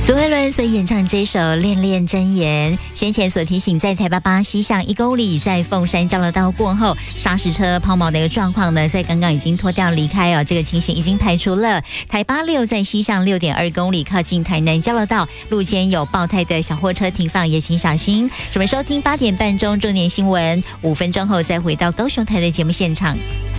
苏慧伦所演唱这首《恋恋真言》，先前所提醒，在台88西向1公里，在凤山交流道过后，砂石车抛锚的一个状况呢，在刚刚已经脱掉离开哦，这个情形已经排除了。台86在西向6.2公里，靠近台南交流道路肩有爆胎的小货车停放，也请小心。准备收听8点半钟重点新闻，5分钟后再回到高雄台的节目现场。